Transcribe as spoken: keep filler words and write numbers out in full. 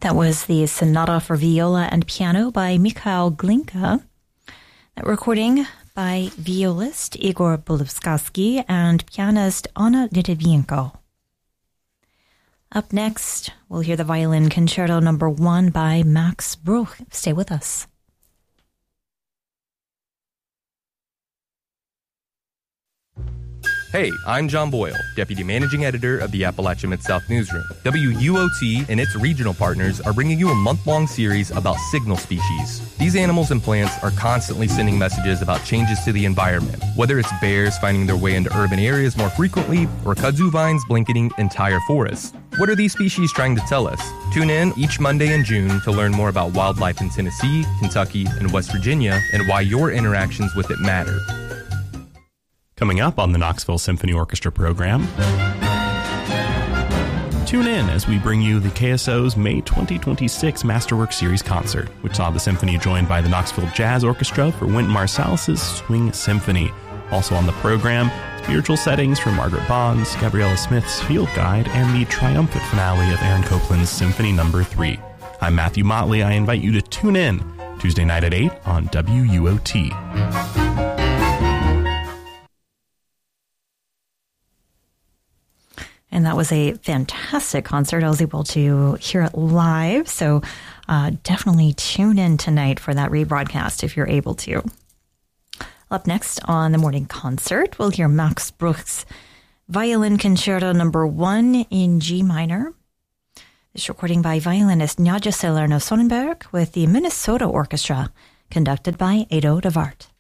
That was the Sonata for Viola and Piano by Mikhail Glinka. That recording by violist Igor Bolevskarsky and pianist Anna Litvinenko. Up next, we'll hear the Violin Concerto Number One by Max Bruch. Stay with us. Hey, I'm John Boyle, Deputy Managing Editor of the Appalachia Mid-South Newsroom. W U O T and its regional partners are bringing you a month-long series about signal species. These animals and plants are constantly sending messages about changes to the environment, whether it's bears finding their way into urban areas more frequently or kudzu vines blanketing entire forests. What are these species trying to tell us? Tune in each Monday in June to learn more about wildlife in Tennessee, Kentucky, and West Virginia and why your interactions with it matter. Coming up on the Knoxville Symphony Orchestra program, tune in as we bring you the K S O's May twenty twenty-six Masterwork Series concert, which saw the symphony joined by the Knoxville Jazz Orchestra for Wynton Marsalis' Swing Symphony. Also on the program, spiritual settings from Margaret Bond's, Gabriella Smith's Field Guide, and the triumphant finale of Aaron Copland's Symphony Number three. I'm Matthew Motley. I invite you to tune in Tuesday night at eight on W U O T. And that was a fantastic concert. I was able to hear it live. So uh, definitely tune in tonight for that rebroadcast if you're able to. Up next on the morning concert, we'll hear Max Bruch's Violin Concerto Number One in G minor. This recording by violinist Nadja Salerno Sonnenberg with the Minnesota Orchestra, conducted by Edo de Wart.